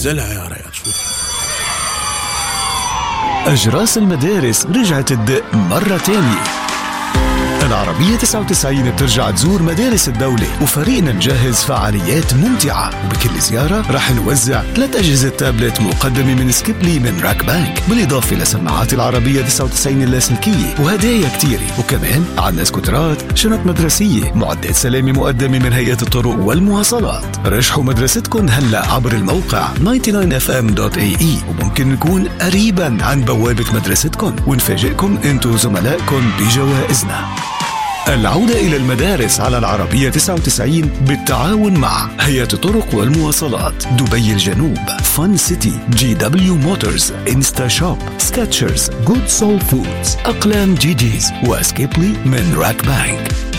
نزلها يا ريال شوف. أجراس المدارس رجعت تدق مرة تانية. العربية 99 بترجع تزور مدارس الدولة، وفريقنا مجهز فعاليات ممتعة، وبكل زيارة رح نوزع 3 أجهزة تابلت مقدمة من سكيبلي من راك بانك، بالإضافة لسماعات العربية 99 اللاسلكية وهدايا كتيرة، وكمان عنا سكوترات، شنط مدرسية، معدات سلامة مقدمة من هيئة الطرق والمواصلات. رشحوا مدرستكم هلأ عبر الموقع 99fm.ae، وممكن نكون قريبا عن بوابة مدرستكم ونفاجئكم انتو وزملائكم بجوائزنا. العودة إلى المدارس على العربية 99 بالتعاون مع هيئة الطرق والمواصلات، دبي الجنوب، فن سيتي، GW موتورز، انستا شوب، سكاتشرز، جود سول فودز، أقلام جيجيز، وسكيبلي من راك بانك.